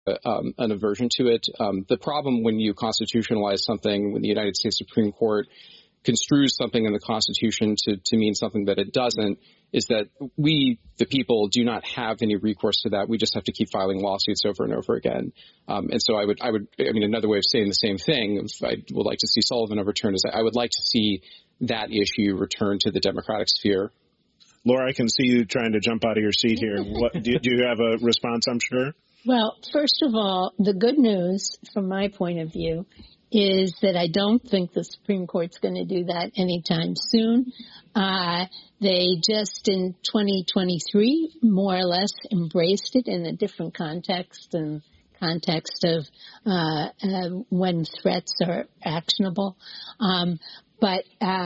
an aversion to it. The problem when you constitutionalize something, when the United States Supreme Court construes something in the Constitution to mean something that it doesn't, is that we, the people, do not have any recourse to that. We just have to keep filing lawsuits over and over again. And so I mean, another way of saying the same thing, I would like to see Sullivan overturned, is I would like to see that issue returned to the democratic sphere. Laura, I can see you trying to jump out of your seat here. Do you have a response, I'm sure? Well, first of all, the good news from my point of view is that I don't think the Supreme Court's going to do that anytime soon. They just in 2023 more or less embraced it in a different context and context of when threats are actionable. But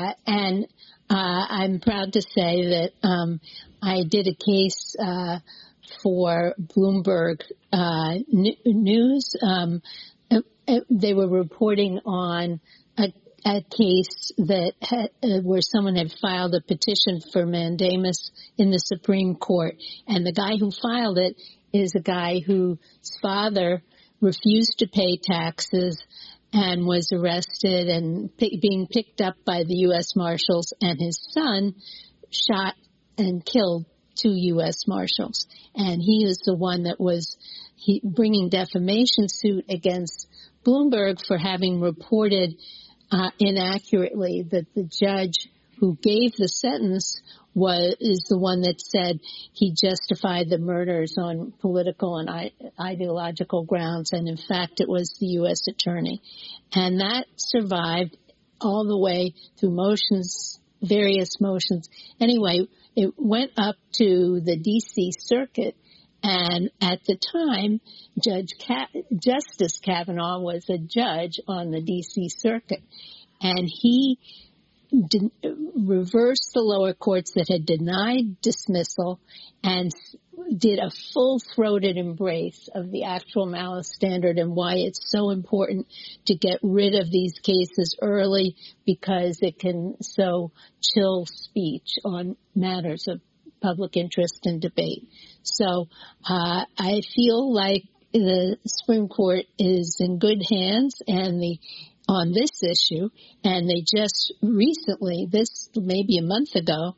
I'm proud to say that I did a case for Bloomberg News. They were reporting on a case that where someone had filed a petition for mandamus in the Supreme Court, and the guy who filed it is a guy whose father refused to pay taxes and was arrested and being picked up by the U.S. Marshals, and his son shot and killed 2 U.S. Marshals. And he is the one that was bringing defamation suit against Bloomberg for having reported inaccurately that the judge who gave the sentence is the one that said he justified the murders on political and ideological grounds, and in fact it was the U.S. attorney. And that survived all the way through motions, various motions. Anyway, it went up to the D.C. Circuit, and at the time, Justice Kavanaugh was a judge on the D.C. Circuit, and he reversed the lower courts that had denied dismissal and did a full-throated embrace of the actual malice standard and why it's so important to get rid of these cases early, because it can so chill speech on matters of public interest and debate. So I feel like the Supreme Court is in good hands on this issue, and they just recently, maybe a month ago,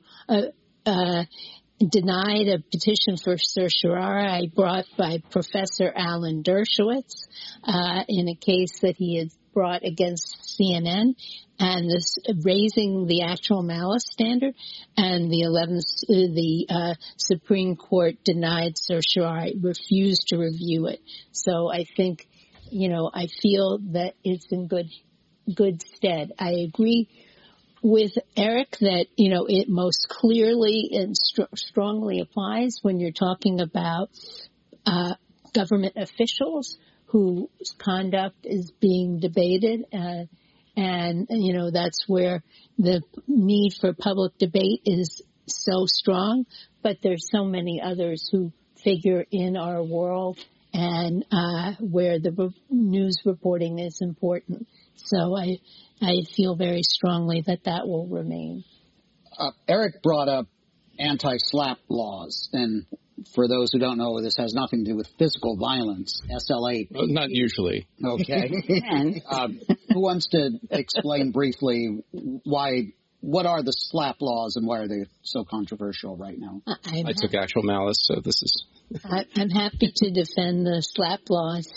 denied a petition for certiorari brought by Professor Alan Dershowitz in a case that he had brought against CNN, and this raising the actual malice standard, and the Supreme Court denied certiorari, refused to review it. So I think, I feel that it's in good stead. I agree with Eric that, it most clearly and strongly applies when you're talking about government officials whose conduct is being debated. And that's where the need for public debate is so strong. But there's so many others who figure in our world and where the news reporting is important. So I feel very strongly that will remain. Eric brought up anti-SLAPP laws, and for those who don't know, this has nothing to do with physical violence, SLAPP. Not usually. Okay. And who wants to explain briefly what are the SLAPP laws and why are they so controversial right now? I took actual malice, so this is... I'm happy to defend the SLAPP laws.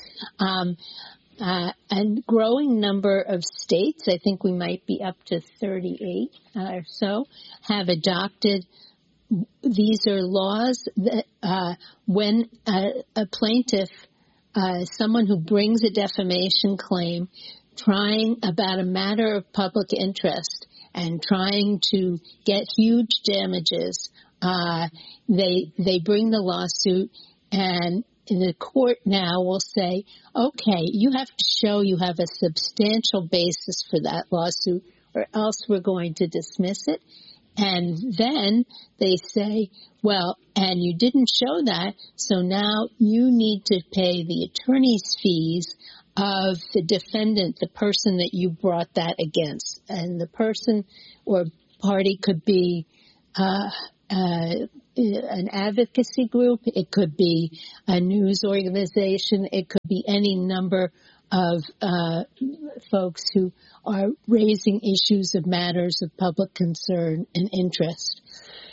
A growing number of states, I think we might be up to 38 or so, have adopted. These are laws that when a plaintiff, someone who brings a defamation claim, trying about a matter of public interest and trying to get huge damages, they bring the lawsuit, and the court now will say, okay, you have to show you have a substantial basis for that lawsuit, or else we're going to dismiss it. And then they say, well, and you didn't show that, so now you need to pay the attorney's fees of the defendant, the person that you brought that against. And the person or party could be an advocacy group. It could be a news organization. It could be any number of folks who are raising issues of matters of public concern and interest.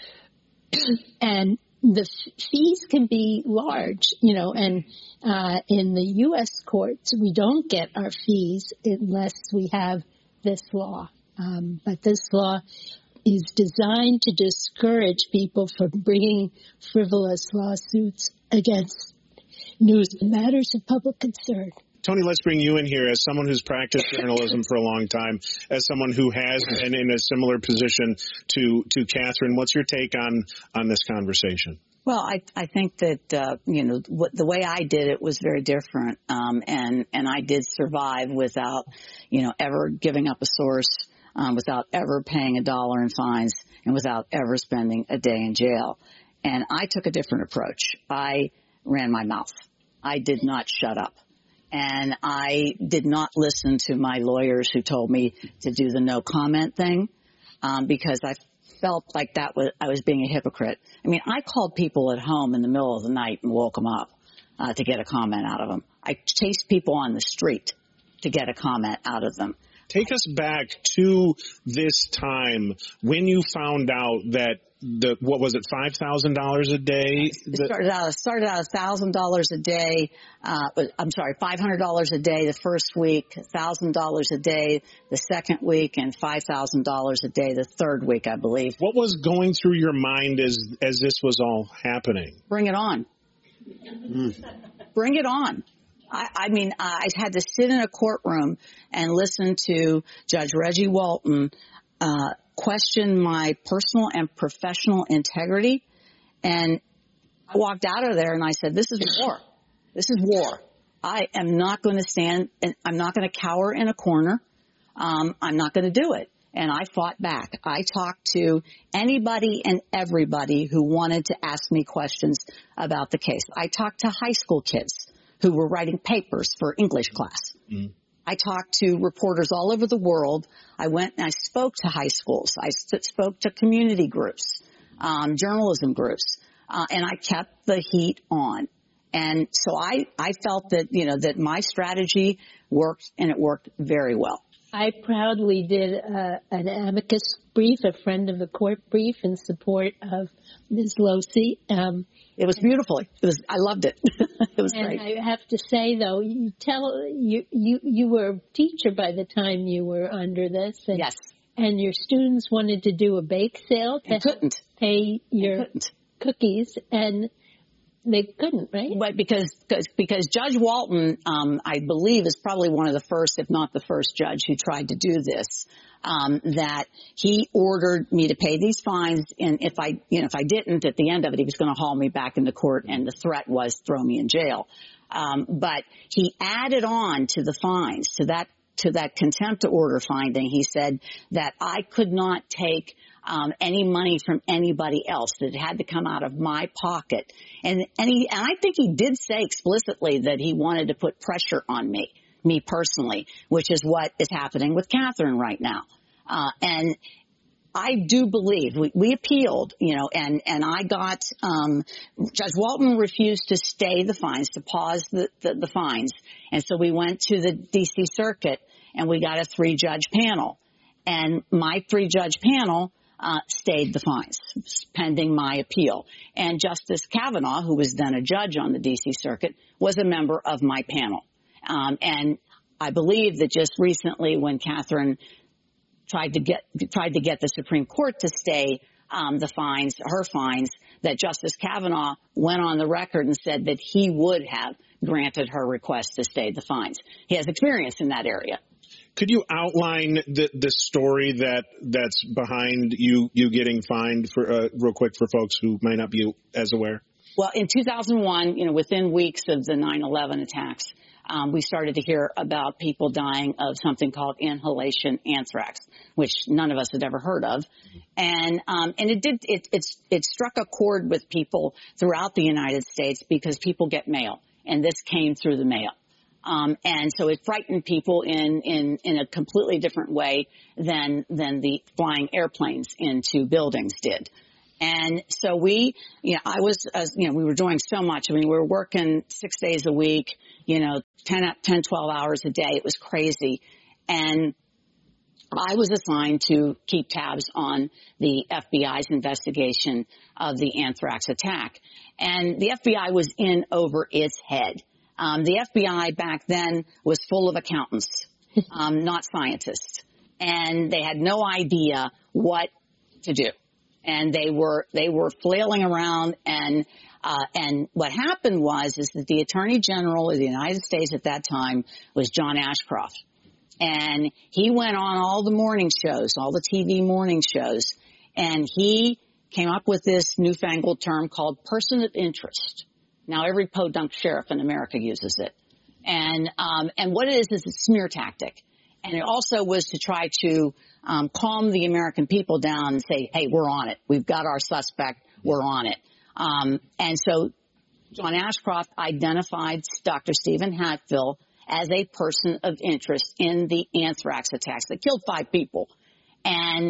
And the fees can be large, and in the U.S. courts, we don't get our fees unless we have this law. But this law is designed to discourage people from bringing frivolous lawsuits against news and matters of public concern. Tony, let's bring you in here as someone who's practiced journalism for a long time, as someone who has been in a similar position to Catherine. What's your take on this conversation? Well, I think that, the way I did it was very different. And I did survive without, ever giving up a source, without ever paying $1 in fines, and without ever spending a day in jail. And I took a different approach. I ran my mouth. I did not shut up. And I did not listen to my lawyers who told me to do the no comment thing, because I felt like I was being a hypocrite. I mean, I called people at home in the middle of the night and woke them up to get a comment out of them. I chased people on the street to get a comment out of them. Take us back to this time when you found out that what was it, $5,000 a day? It started out $1,000 a day. $500 a day the first week, $1,000 a day the second week, and $5,000 a day the third week, I believe. What was going through your mind as this was all happening? Bring it on. Bring it on. I mean, I had to sit in a courtroom and listen to Judge Reggie Walton question my personal and professional integrity. And I walked out of there and I said, this is war. This is war. I am not going to stand and I'm not going to cower in a corner. I'm not going to do it. And I fought back. I talked to anybody and everybody who wanted to ask me questions about the case. I talked to high school kids who were writing papers for English class. Mm. I talked to reporters all over the world. I went and I spoke to high schools. I spoke to community groups, journalism groups, and I kept the heat on. And so I felt that, that my strategy worked, and it worked very well. I proudly did an amicus brief, a friend of the court brief, in support of Ms. Losey. It was beautiful. I loved it. It was great. I have to say, though, you were a teacher by the time you were under this. And, yes. And your students wanted to do a bake sale to couldn't pay your cookies, and they couldn't, right? But because Judge Walton, I believe, is probably one of the first, if not the first judge who tried to do this. That he ordered me to pay these fines, and if I didn't, at the end of it, he was going to haul me back into court, and the threat was throw me in jail. But he added on to the fines, to that contempt order finding. He said that I could not take any money from anybody else, that it had to come out of my pocket. And I think he did say explicitly that he wanted to put pressure on me personally, which is what is happening with Catherine right now. And I do believe we appealed, and I got, Judge Walton refused to stay the fines, to pause the fines. And so we went to the DC Circuit and we got a 3-judge panel, and my 3-judge panel stayed the fines pending my appeal. And Justice Kavanaugh, who was then a judge on the DC Circuit, was a member of my panel. And I believe that just recently, when Catherine tried to get the Supreme Court to stay her fines, that Justice Kavanaugh went on the record and said that he would have granted her request to stay the fines. He has experience in that area. Could you outline the story that's behind you getting fined for real quick for folks who might not be as aware? Well, in 2001, within weeks of the 9/11 attacks, we started to hear about people dying of something called inhalation anthrax, which none of us had ever heard of. And it struck a chord with people throughout the United States because people get mail, and this came through the mail. And so it frightened people in a completely different way than the flying airplanes into buildings did. And so we were doing so much. I mean, we were working 6 days a week, 10, 12 hours a day. It was crazy. And I was assigned to keep tabs on the FBI's investigation of the anthrax attack. And the FBI was in over its head. The FBI back then was full of accountants, not scientists. And they had no idea what to do. And they were flailing around, and what happened is that the Attorney General of the United States at that time was John Ashcroft. And he went on all the morning shows, all the TV morning shows, and he came up with this newfangled term called person of interest. Now every podunk sheriff in America uses it. And what it is a smear tactic. And it also was to try to calm the American people down and say, hey, we're on it. We've got our suspect. We're on it. And so John Ashcroft identified Dr. Stephen Hatfield as a person of interest in the anthrax attacks that killed 5 people. And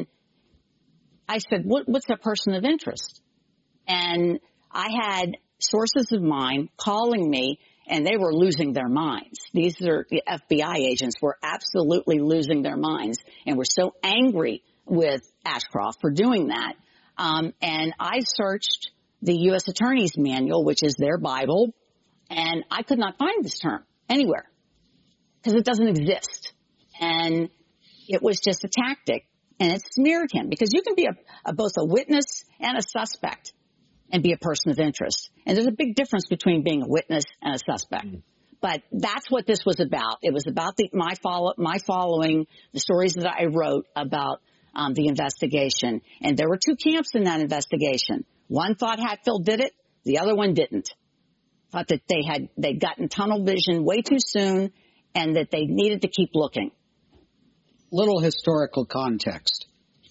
I said, what's a person of interest? And I had sources of mine calling me, and they were losing their minds. These are the FBI agents were absolutely losing their minds and were so angry with Ashcroft for doing that. And I searched the U.S. Attorney's Manual, which is their Bible, and I could not find this term anywhere because it doesn't exist. And it was just a tactic, and it smeared him because you can be both a witness and a suspect and be a person of interest. And there's a big difference between being a witness and a suspect. But that's what this was about. It was about my following the stories that I wrote about the investigation. And there were 2 camps in that investigation. One thought Hatfield did it. The other one didn't. Thought that they'd gotten tunnel vision way too soon and that they needed to keep looking. Little historical context.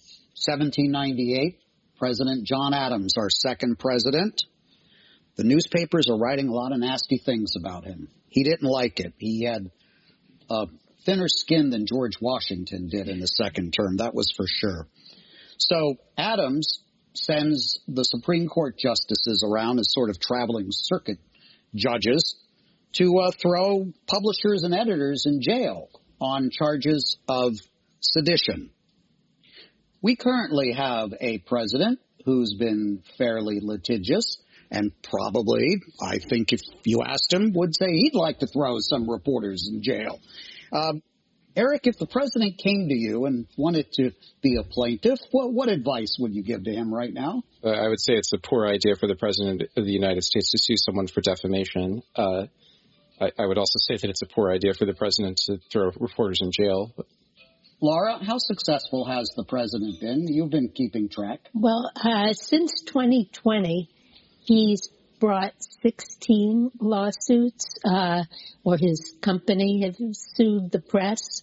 1798. President John Adams, our second president. The newspapers are writing a lot of nasty things about him. He didn't like it. He had a thinner skin than George Washington did in the second term. That was for sure. So Adams sends the Supreme Court justices around as sort of traveling circuit judges to throw publishers and editors in jail on charges of sedition. We currently have a president who's been fairly litigious and probably, I think if you asked him, would say he'd like to throw some reporters in jail. Eric, if the president came to you and wanted to be a plaintiff, what advice would you give to him right now? I would say it's a poor idea for the president of the United States to sue someone for defamation. I would also say that it's a poor idea for the president to throw reporters in jail. Laura, how successful has the president been? You've been keeping track. Well, since 2020, he's brought 16 lawsuits, or his company has sued the press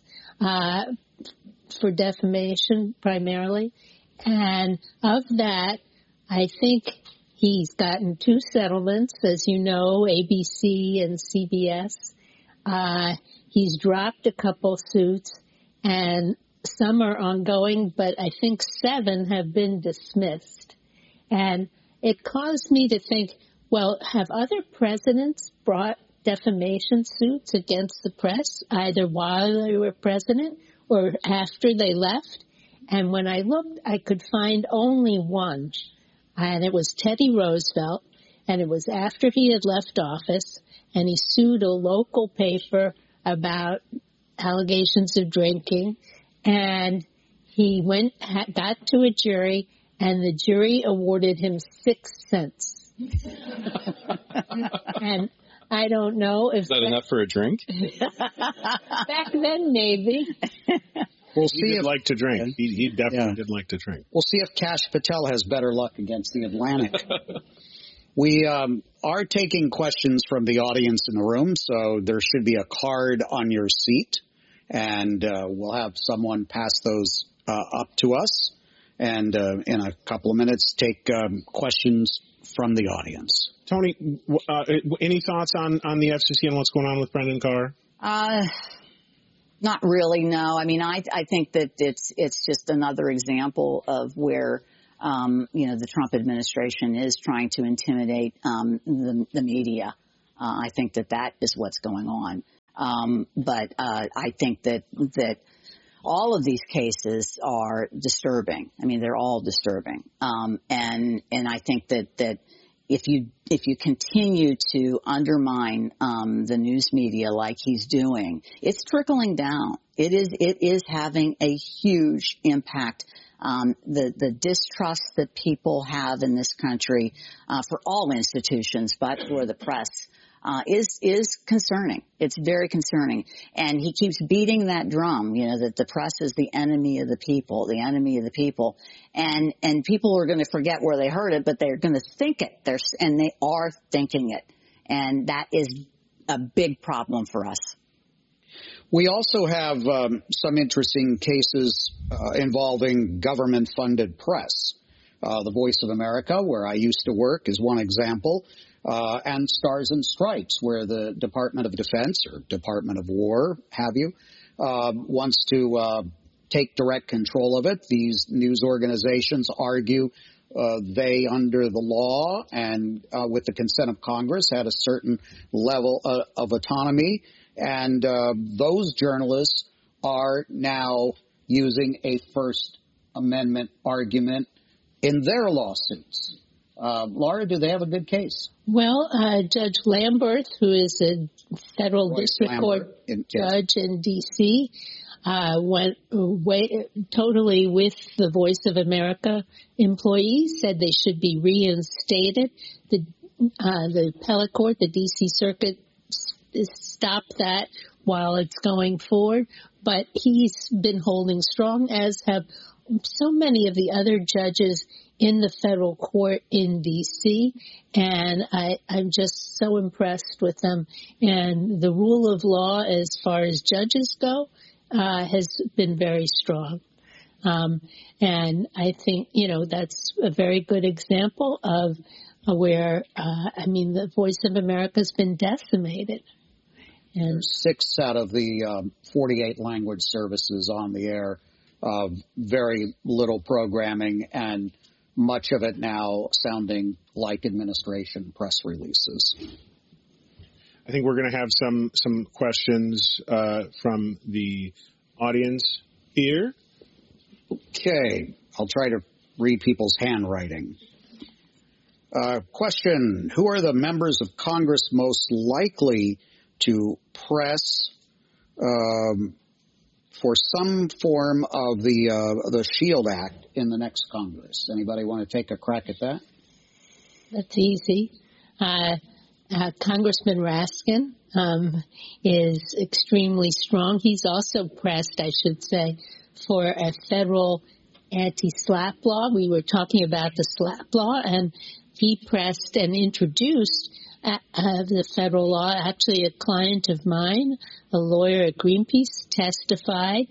for defamation primarily. And of that, I think he's gotten 2 settlements, as you know, ABC and CBS. He's dropped a couple suits. And some are ongoing, but I think 7 have been dismissed. And it caused me to think, well, have other presidents brought defamation suits against the press, either while they were president or after they left? And when I looked, I could find only one. And it was Teddy Roosevelt, and it was after he had left office, and he sued a local paper about allegations of drinking, and he got to a jury, and the jury awarded him 6 cents. And I don't know if... Is that enough for a drink? Back then, maybe. We'll see. He did like to drink. He definitely did like to drink. We'll see if Kash Patel has better luck against the Atlantic. We are taking questions from the audience in the room, so there should be a card on your seat, and we'll have someone pass those up to us, and in a couple of minutes take questions from the audience. Tony, any thoughts on the FCC and what's going on with Brendan Carr? Not really, no. I mean, I think that it's just another example of where the Trump administration is trying to intimidate the media. I think that is what's going on. But I think that all of these cases are disturbing. I mean, they're all disturbing. And I think that if you continue to undermine the news media like he's doing, it's trickling down. It is having a huge impact. The distrust that people have in this country for all institutions, but for the press, is concerning. It's very concerning. And he keeps beating that drum, that the press is the enemy of the people, the enemy of the people. And people are going to forget where they heard it, but they're going to think it. And they are thinking it. And that is a big problem for us. We also have some interesting cases involving government-funded press. The Voice of America, where I used to work, is one example. And Stars and Stripes, where the Department of Defense or Department of War, wants to take direct control of it. These news organizations argue they, under the law and with the consent of Congress, had a certain level of autonomy. And those journalists are now using a First Amendment argument in their lawsuits. Laura, do they have a good case? Well, Judge Lamberth, who is a federal district court judge in D.C., went totally with the Voice of America employees, said they should be reinstated. The appellate court, the D.C. Circuit, stopped that while it's going forward. But he's been holding strong, as have so many of the other judges in the federal court in D.C., and I'm just so impressed with them. And the rule of law, as far as judges go, has been very strong. And I think, that's a very good example of where, the Voice of America has been decimated. And 6 out of the 48 language services on the air, very little programming, and much of it now sounding like administration press releases. I think we're going to have some questions from the audience here. Okay, I'll try to read people's handwriting. Question: who are the members of Congress most likely to press for some form of the SHIELD Act in the next Congress? Anybody want to take a crack at that? That's easy. Congressman Raskin is extremely strong. He's also pressed, I should say, for a federal anti-SLAPP law. We were talking about the SLAPP law, and he pressed and introduced the federal law. Actually, a client of mine, a lawyer at Greenpeace, testified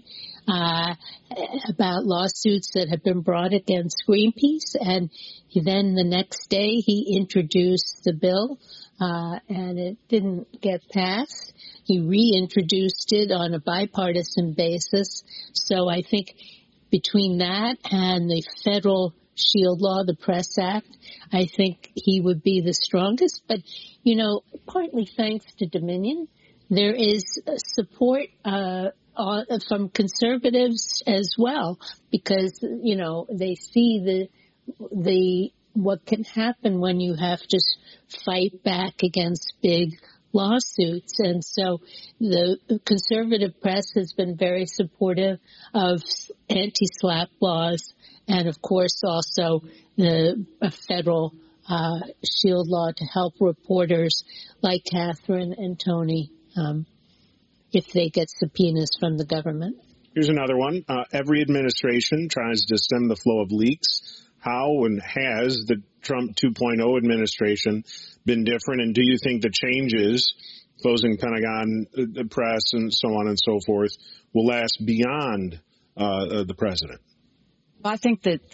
about lawsuits that have been brought against Greenpeace, and then the next day he introduced the bill, and it didn't get passed. He reintroduced it on a bipartisan basis. So I think between that and the federal SHIELD law, the Press Act, I think he would be the strongest. But, partly thanks to Dominion, there is support from conservatives as well, because, they see what can happen when you have to fight back against big lawsuits. And so the conservative press has been very supportive of anti-SLAPP laws, and of course also the federal SHIELD law to help reporters like Catherine and Tony if they get subpoenas from the government. Here's another one. Every administration tries to stem the flow of leaks. How and has the Trump 2.0 administration been different? And do you think the changes, closing Pentagon, the press, and so on and so forth, will last beyond the president? I think that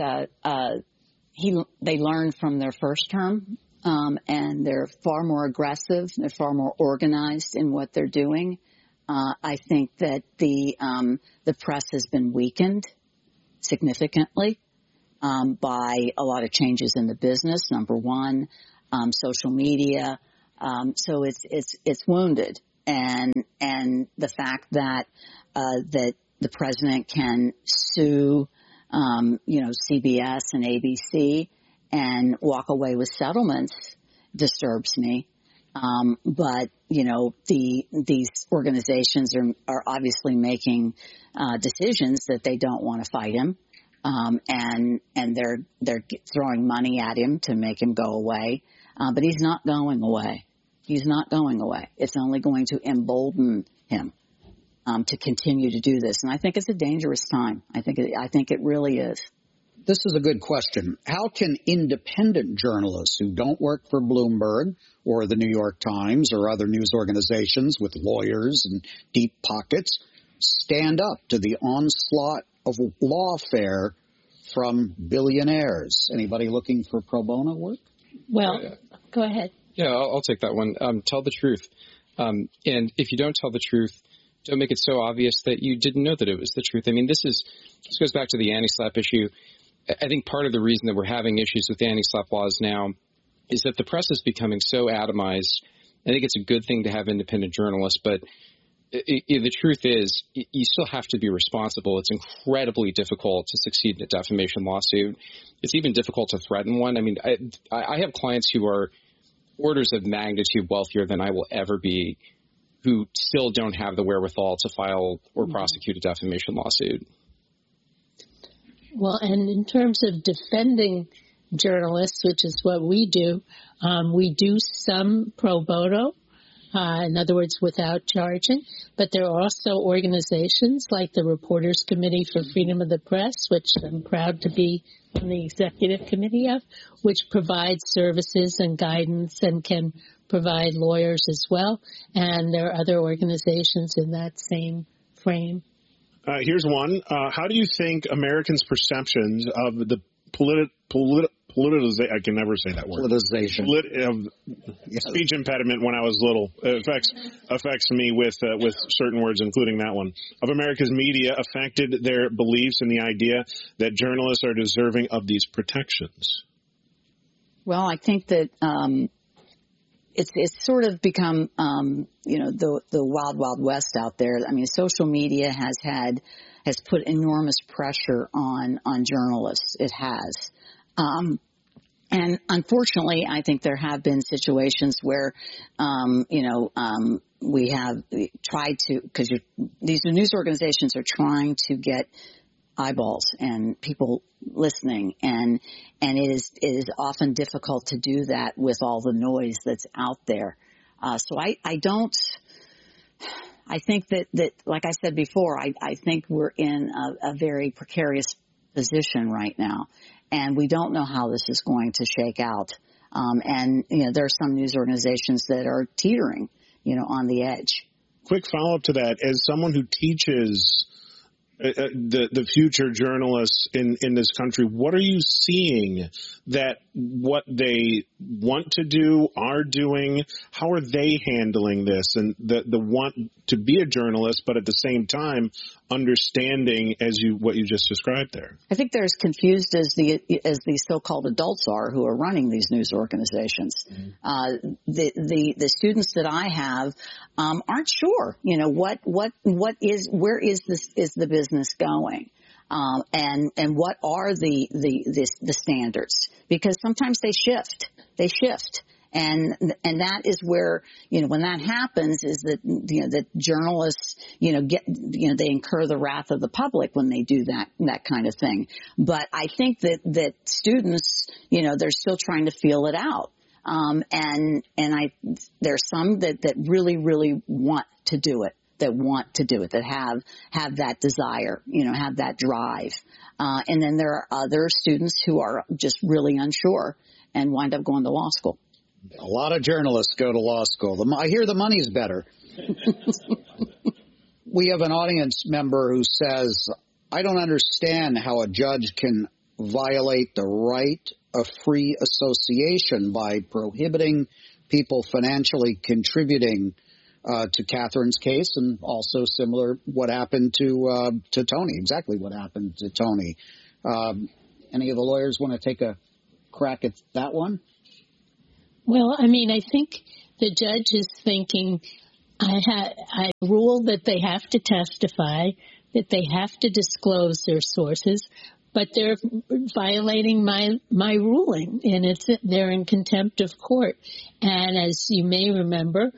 they learned from their first term, and they're far more aggressive. They're far more organized in what they're doing. I think that the press has been weakened significantly. by a lot of changes in the business. Number one, social media. So it's wounded, and the fact that the president can sue, CBS and ABC and walk away with settlements disturbs me. But these organizations are obviously making decisions that they don't want to fight him, and they're throwing money at him to make him go away. But he's not going away. He's not going away. It's only going to embolden him to continue to do this. And I think it's a dangerous time. I think it really is. This is a good question. How can independent journalists who don't work for Bloomberg or the New York Times or other news organizations with lawyers and deep pockets stand up to the onslaught of lawfare from billionaires? Anybody looking for pro bono work? Well, go ahead. Yeah, I'll take that one. Tell the truth. And if you don't tell the truth, don't make it so obvious that you didn't know that it was the truth. I mean, this goes back to the anti-SLAPP issue. I think part of the reason that we're having issues with the anti-SLAPP laws now is that the press is becoming so atomized. I think it's a good thing to have independent journalists, but the truth is you still have to be responsible. It's incredibly difficult to succeed in a defamation lawsuit. It's even difficult to threaten one. I mean, I have clients who are orders of magnitude wealthier than I will ever be who still don't have the wherewithal to file or prosecute a defamation lawsuit. Well, and in terms of defending journalists, which is what we do some pro bono, in other words, without charging. But there are also organizations like the Reporters Committee for Freedom of the Press, which I'm proud to be on the executive committee of, which provides services and guidance and can provide lawyers as well. And there are other organizations in that same frame. Here's one. How do you think Americans' perceptions of the politicization, I can never say that word. Politicization. Speech impediment when I was little. It affects me with certain words, including that one. Of America's media affected their beliefs in the idea that journalists are deserving of these protections? Well, I think that it's sort of become the wild, wild west out there. I mean, social media has put enormous pressure on journalists. It has. And unfortunately, I think there have been situations where, we have tried to, because these news organizations are trying to get eyeballs and people listening, and it is often difficult to do that with all the noise that's out there. So I think that like I said before, I think we're in a very precarious position right now. And we don't know how this is going to shake out. And there are some news organizations that are teetering, on the edge. Quick follow-up to that. As someone who teaches the future journalists in this country, what are you seeing that what they want to do, are doing? How are they handling this? And the want to be a journalist, but at the same time understanding what you just described there. I think they're as confused as the so-called adults are who are running these news organizations. Mm-hmm. The students that I have aren't sure, where is the business going? And what are the standards? Because sometimes they shift. And that is where, when that happens is that, that journalists, they incur the wrath of the public when they do that kind of thing. But I think that students, they're still trying to feel it out. There's some that really, really want to do it. That have that desire, have that drive. And then there are other students who are just really unsure and wind up going to law school. A lot of journalists go to law school. I hear the money's better. We have an audience member who says, I don't understand how a judge can violate the right of free association by prohibiting people financially contributing to Catherine's case, and also similar what happened to Tony, exactly what happened to Tony. Any of the lawyers want to take a crack at that one? Well, I mean, I think the judge is thinking, I ruled that they have to testify, that they have to disclose their sources, but they're violating my ruling, and they're in contempt of court. And as you may remember,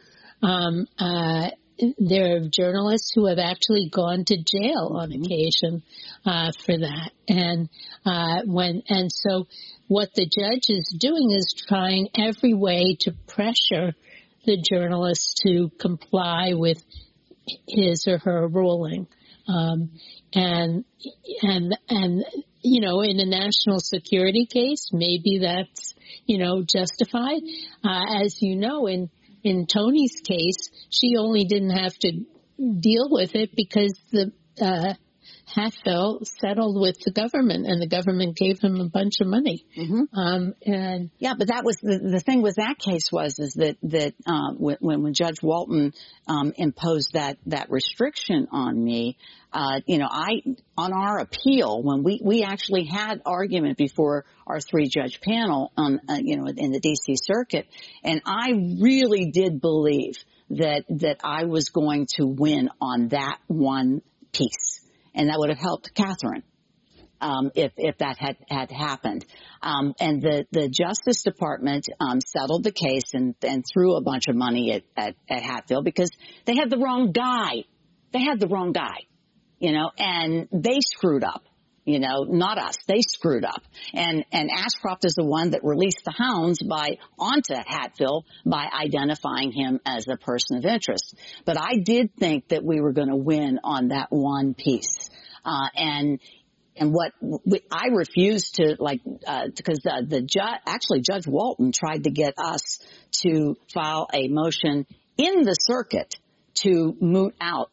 there are journalists who have actually gone to jail on occasion for that. And so what the judge is doing is trying every way to pressure the journalists to comply with his or her ruling. And you know, in a national security case, maybe that's, you know, justified. As you know, in Tony's case, she only didn't have to deal with it because the Hatfield settled with the government, and the government gave him a bunch of money. Mm-hmm. Yeah, but that was the thing with that case is that when Judge Walton imposed that restriction on me, you know, on our appeal, when we actually had argument before our 3-judge panel on you know, in the D.C. Circuit, and I really did believe that I was going to win on that one piece. And that would have helped Catherine, if that had happened. And the Justice Department, settled the case and threw a bunch of money at Hatfield because they had the wrong guy. They had the wrong guy, you know, and they screwed up, you know, not us. They screwed up. And Ashcroft is the one that released the hounds onto Hatfield by identifying him as a person of interest. But I did think that we were going to win on that one piece. And what I refused to, because Judge Walton tried to get us to file a motion in the circuit to moot out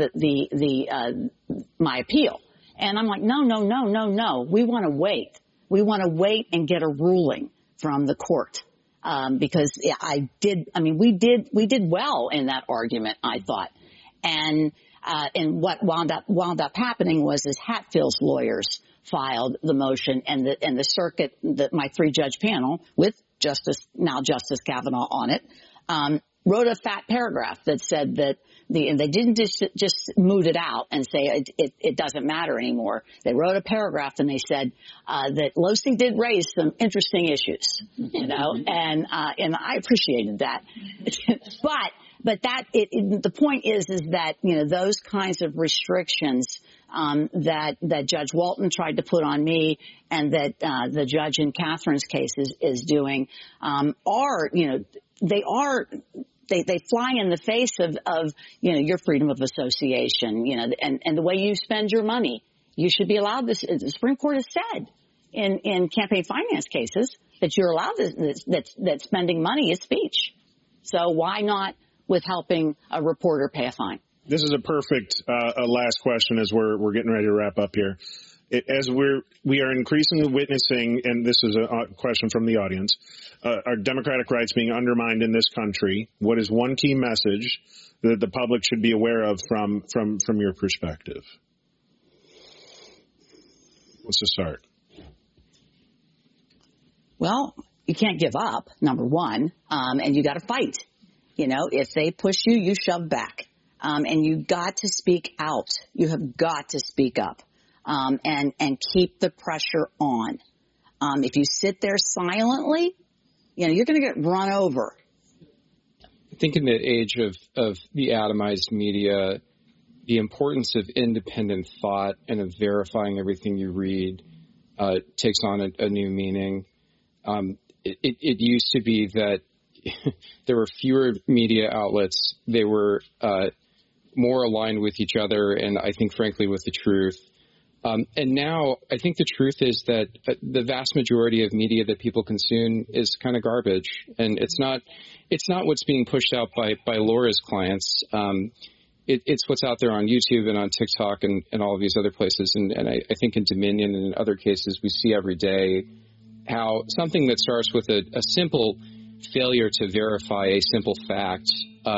my appeal. And I'm like, no. We want to wait. We want to wait and get a ruling from the court. Because we did well in that argument, I thought. And what wound up happening was Hatfield's lawyers filed the motion, and the circuit, my 3-judge panel with Justice Kavanaugh on it, wrote a fat paragraph that said that and they didn't just moot it out and say it doesn't matter anymore. They wrote a paragraph and they said that Losey did raise some interesting issues, you know, and I appreciated that. But the point is that, you know, those kinds of restrictions that Judge Walton tried to put on me and that the judge in Catherine's case is doing are, you know, they fly in the face of, you know, your freedom of association, you know, and the way you spend your money. You should be allowed this. The Supreme Court has said in campaign finance cases that you're allowed that spending money is speech. So why not with helping a reporter pay a fine? This is a perfect last question as we're getting ready to wrap up here. As we are increasingly witnessing, and this is a question from the audience, are democratic rights being undermined in this country? What is one key message that the public should be aware of from your perspective? What's the start? Well, you can't give up, number one, and you got to fight. You know, if they push you, you shove back, and you got to speak out. You have got to speak up. And keep the pressure on. If you sit there silently, you know, you're going to get run over. I think in the age of the atomized media, the importance of independent thought and of verifying everything you read takes on a new meaning. It used to be that there were fewer media outlets. They were more aligned with each other and I think, frankly, with the truth. And now I think the truth is that the vast majority of media that people consume is kind of garbage. And it's not what's being pushed out by Laura's clients. It's what's out there on YouTube and on TikTok and all of these other places. And I think in Dominion and in other cases, we see every day how something that starts with a simple failure to verify a simple fact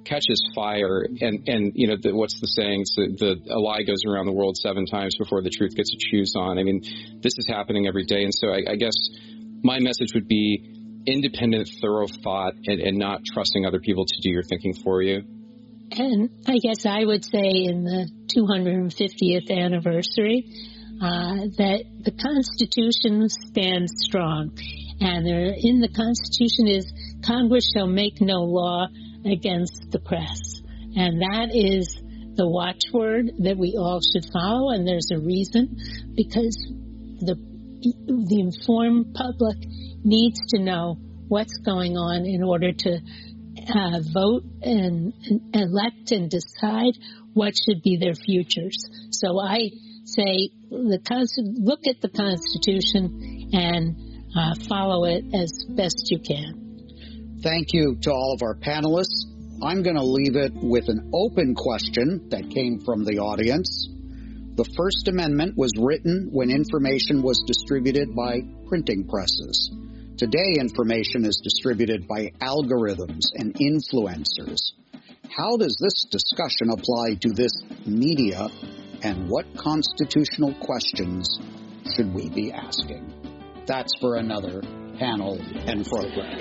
catches fire, and what's the saying? So a lie goes around the world 7 times before the truth gets its shoes on. I mean, this is happening every day, and so I guess my message would be independent, thorough thought, and not trusting other people to do your thinking for you. And I guess I would say in the 250th anniversary that the Constitution stands strong. And in the Constitution is, Congress shall make no law against the press. And that is the watchword that we all should follow. And there's a reason, because the informed public needs to know what's going on in order to vote and elect and decide what should be their futures. So I say, look at the Constitution and follow it as best you can. Thank you to all of our panelists. I'm going to leave it with an open question that came from the audience. The First Amendment was written when information was distributed by printing presses. Today, information is distributed by algorithms and influencers. How does this discussion apply to this media, and what constitutional questions should we be asking? That's for another panel and program.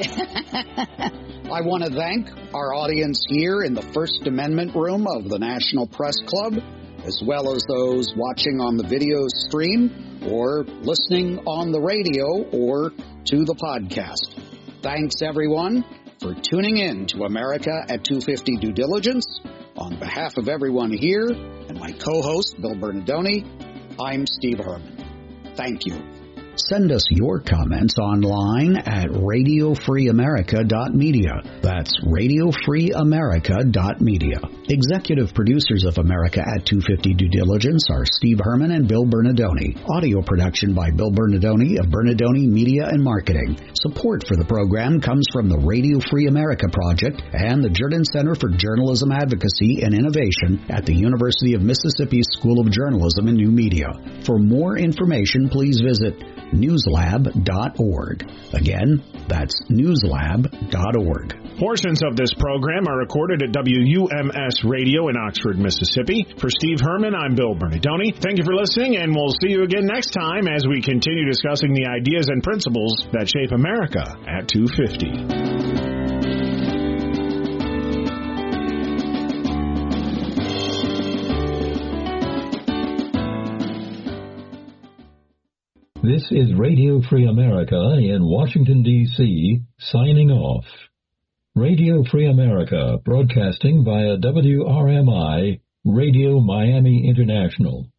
I want to thank our audience here in the First Amendment room of the National Press Club, as well as those watching on the video stream or listening on the radio or to the podcast. Thanks, everyone, for tuning in to America at 250 Due Diligence. On behalf of everyone here and my co-host, Bill Bernardoni, I'm Steve Herman. Thank you. Send us your comments online at radiofreeamerica.media. That's radiofreeamerica.media. Executive producers of America at 250 Due Diligence are Steve Herman and Bill Bernardoni. Audio production by Bill Bernardoni of Bernardoni Media and Marketing. Support for the program comes from the Radio Free America Project and the Jordan Center for Journalism Advocacy and Innovation at the University of Mississippi School of Journalism and New Media. For more information, please visit newslab.org. Again, that's newslab.org. Portions of this program are recorded at WUMS Radio in Oxford, Mississippi. For Steve Herman, I'm Bill Bernardoni. Thank you for listening, and we'll see you again next time as we continue discussing the ideas and principles that shape America at 250. This is Radio Free America in Washington, D.C., signing off. Radio Free America, broadcasting via WRMI, Radio Miami International.